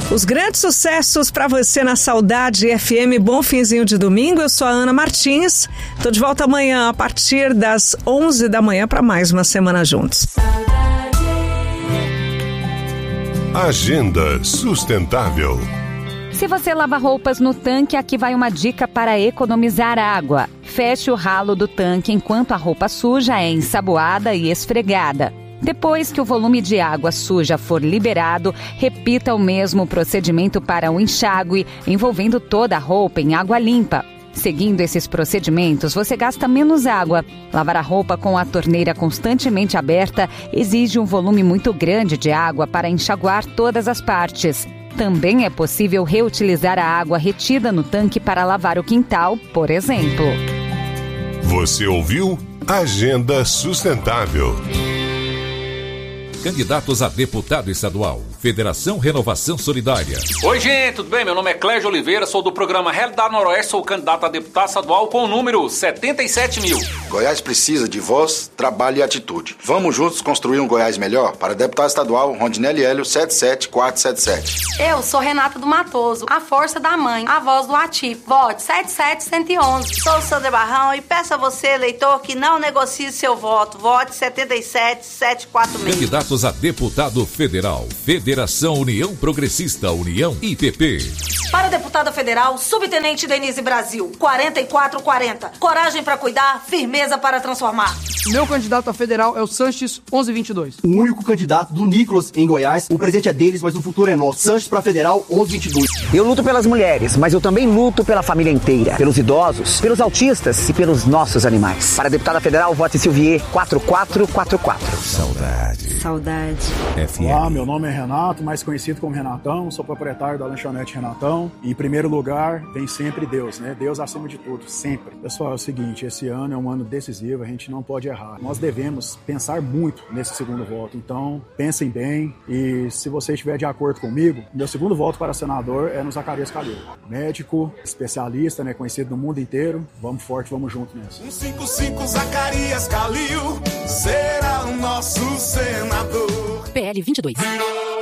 Os grandes sucessos para você na Saudade FM. Bom finzinho de domingo. Eu sou a Ana Martins. Tô de volta amanhã a partir das 11 da manhã para mais uma semana juntos. Agenda Sustentável. Se você lava roupas no tanque, aqui vai uma dica para economizar água. Feche o ralo do tanque enquanto a roupa suja é ensaboada e esfregada. Depois que o volume de água suja for liberado, repita o mesmo procedimento para o enxágue, envolvendo toda a roupa em água limpa. Seguindo esses procedimentos, você gasta menos água. Lavar a roupa com a torneira constantemente aberta exige um volume muito grande de água para enxaguar todas as partes. Também é possível reutilizar a água retida no tanque para lavar o quintal, por exemplo. Você ouviu Agenda Sustentável. Candidatos a deputado estadual. Federação Renovação Solidária. Oi, gente, tudo bem? Meu nome é Clégio Oliveira, sou do programa Realidade Noroeste, sou candidato a deputado estadual com o número 77 mil. Goiás precisa de voz, trabalho e atitude. Vamos juntos construir um Goiás melhor? Para deputado estadual, Rondinelli Hélio, 77477. Eu sou Renata do Matoso, a força da mãe, a voz do Atip. Vote 77111. Sou Sandra Barrão e peço a você, eleitor, que não negocie seu voto. Vote 77746. Candidatos a deputado federal. Federação União Progressista, União IPP. Para deputada federal, subtenente Denise Brasil, 4440. Coragem para cuidar, firmeza para transformar. Meu candidato a federal é o Sanches 1122. O único candidato do Nicolas em Goiás. O presente é deles, mas o futuro é nosso. Sanches para federal 1122. Eu luto pelas mulheres, mas eu também luto pela família inteira. Pelos idosos, pelos autistas e pelos nossos animais. Para deputada federal, vote Silvier 4444. Saudade. FM. Olá, meu nome é Renato, mais conhecido como Renatão, sou proprietário da lanchonete Renatão e em primeiro lugar vem sempre Deus, né? Deus acima de tudo, sempre. Pessoal, é o seguinte, esse ano é um ano decisivo, a gente não pode errar. Nós devemos pensar muito nesse segundo voto, então pensem bem e se você estiver de acordo comigo, meu segundo voto para senador é no Zacarias Calil. Médico, especialista, né? Conhecido no mundo inteiro, vamos forte, vamos junto nessa. 155 Zacarias Calil será o nosso senador. PL 22.